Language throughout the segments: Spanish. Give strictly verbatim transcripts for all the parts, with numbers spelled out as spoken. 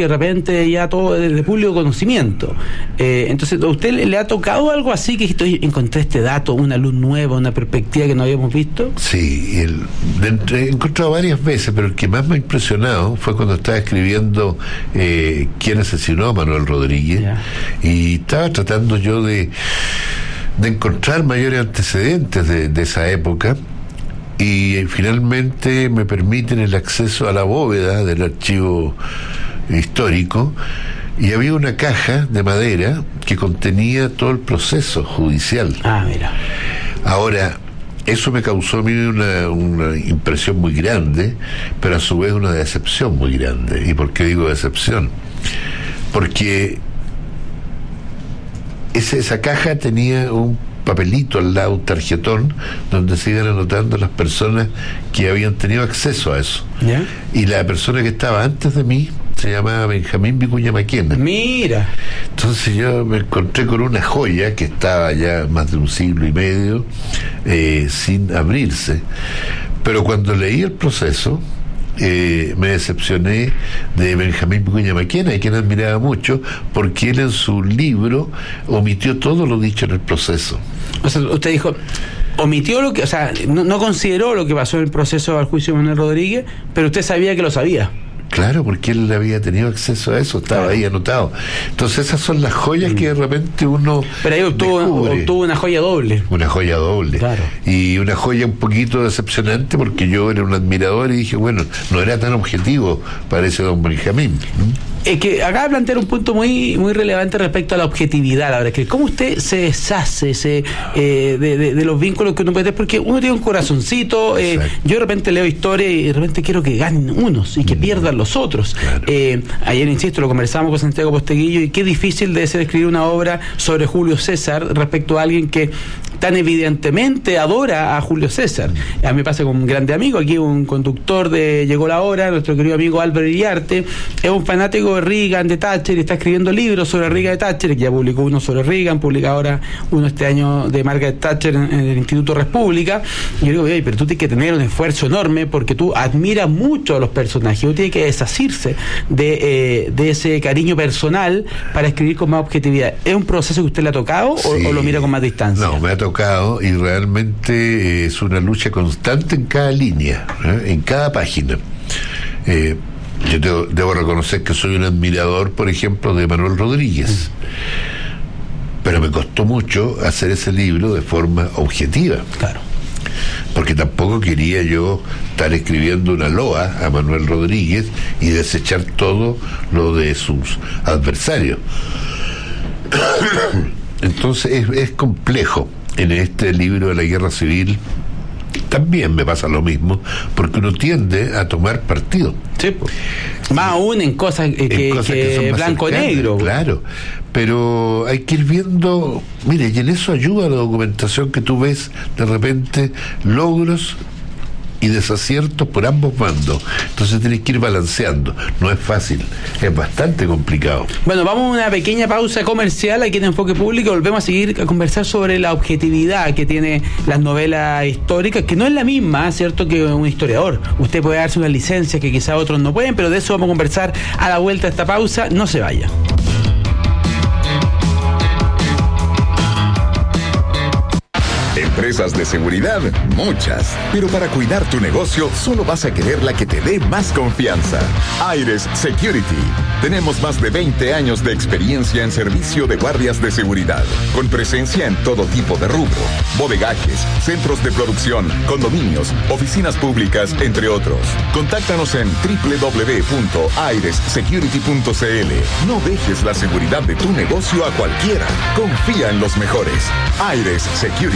que de repente ya todo es de público conocimiento. Eh, entonces, ¿a usted le, le ha tocado algo así que estoy, encontré este dato, una luz nueva, una perspectiva que no habíamos visto? Sí, el, de, he encontrado varias veces, pero el que más me ha impresionado fue cuando estaba escribiendo eh, quién asesinó a Manuel Rodríguez, yeah. y estaba tratando yo de, de encontrar mayores antecedentes de, de esa época, y eh, finalmente me permiten el acceso a la bóveda del archivo histórico, y había una caja de madera que contenía todo el proceso judicial. Ah, mira. Ahora, eso me causó a mí una, una impresión muy grande, pero a su vez una decepción muy grande. ¿Y por qué digo decepción? Porque esa, esa caja tenía un papelito al lado, un tarjetón, donde se iban anotando las personas que habían tenido acceso a eso. ¿Ya? Y la persona que estaba antes de mí se llamaba Benjamín Vicuña Maquena. Mira. Entonces yo me encontré con una joya que estaba ya más de un siglo y medio eh, sin abrirse. Pero cuando leí el proceso, eh, me decepcioné de Benjamín Vicuña Maquena, y quien admiraba mucho, porque él en su libro omitió todo lo dicho en el proceso. O sea, usted dijo, omitió lo que, o sea, no, no consideró lo que pasó en el proceso al juicio de Manuel Rodríguez, pero usted sabía que lo sabía. Claro, porque él había tenido acceso a eso, estaba claro. ahí anotado. Entonces esas son las joyas mm. que de repente uno Pero ahí obtuvo, obtuvo una joya doble. Una joya doble. Claro. Y una joya un poquito decepcionante, porque yo era un admirador y dije, bueno, no era tan objetivo, parece don Benjamín. ¿Mm? Es que acaba de plantear un punto muy muy relevante respecto a la objetividad. Ahora, es que cómo usted se deshace se, eh, de, de, de los vínculos que uno puede tener, porque uno tiene un corazoncito. Eh, yo de repente leo historia y de repente quiero que ganen unos y que mm. pierdan los otros. Claro. Eh, ayer, insisto, lo conversamos con Santiago Posteguillo, y qué difícil debe ser escribir una obra sobre Julio César respecto a alguien que tan evidentemente adora a Julio César. A mí me pasa con un grande amigo, aquí un conductor de Llegó la Hora, nuestro querido amigo Álvaro Iriarte, es un fanático de Reagan, de Thatcher, y está escribiendo libros sobre Reagan, de Thatcher, que ya publicó uno sobre Reagan, publica ahora uno este año de Margaret Thatcher en, en el Instituto República. Y yo digo, oye, pero tú tienes que tener un esfuerzo enorme, porque tú admiras mucho a los personajes, tú tienes que desasirse de, eh, de ese cariño personal para escribir con más objetividad. ¿Es un proceso que usted le ha tocado o, sí. o lo mira con más distancia? No, me ha tocado, y realmente es una lucha constante en cada línea, ¿eh? en cada página. Eh, yo debo, debo reconocer que soy un admirador, por ejemplo, de Manuel Rodríguez, mm. pero me costó mucho hacer ese libro de forma objetiva. Claro. Porque tampoco quería yo estar escribiendo una loa a Manuel Rodríguez y desechar todo lo de sus adversarios. Entonces es, es complejo. En este libro de la guerra civil también me pasa lo mismo, porque uno tiende a tomar partido. Sí, pues. Más aún en cosas eh, que, en cosas que, que son blanco-negro. Claro, pero hay que ir viendo, mire, y en eso ayuda la documentación, que tú ves de repente logros y desaciertos por ambos bandos. Entonces tienes que ir balanceando. No es fácil, es bastante complicado. Bueno, vamos a una pequeña pausa comercial aquí en Enfoque Público. Volvemos a seguir a conversar sobre la objetividad que tiene las novelas históricas, que no es la misma, ¿cierto?, que un historiador. Usted puede darse una licencia que quizá otros no pueden, pero de eso vamos a conversar a la vuelta de esta pausa. No se vaya. Empresas de seguridad, muchas. Pero para cuidar tu negocio, solo vas a querer la que te dé más confianza. Aires Security. Tenemos más de veinte años de experiencia en servicio de guardias de seguridad, con presencia en todo tipo de rubro: bodegajes, centros de producción, condominios, oficinas públicas, entre otros. Contáctanos en doble u doble u doble u punto aires security punto c l. No dejes la seguridad de tu negocio a cualquiera. Confía en los mejores. Aires Security.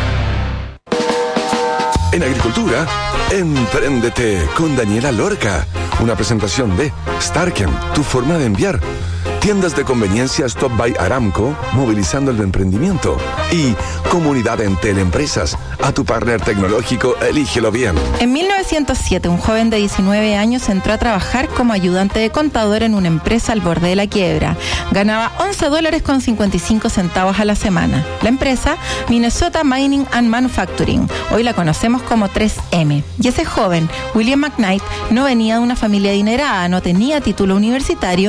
En agricultura, empréndete con Daniela Lorca. Una presentación de Starken, tu forma de enviar. Tiendas de conveniencia Stop by Aramco, movilizando el emprendimiento. Y Comunidad Entel Empresas, a tu partner tecnológico, elígelo bien. En mil novecientos siete, un joven de diecinueve años entró a trabajar como ayudante de contador en una empresa al borde de la quiebra. Ganaba once dólares con cincuenta y cinco centavos a la semana. La empresa, Minnesota Mining and Manufacturing, hoy la conocemos como tres eme. Y ese joven, William McKnight, no venía de una familia adinerada, no tenía título universitario,